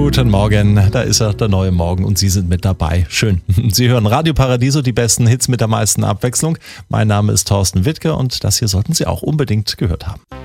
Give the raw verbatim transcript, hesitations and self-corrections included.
Guten Morgen, da ist er, der neue Morgen und Sie sind mit dabei. Schön. Sie hören Radio Paradiso, die besten Hits mit der meisten Abwechslung. Mein Name ist Thorsten Wittke und das hier sollten Sie auch unbedingt gehört haben.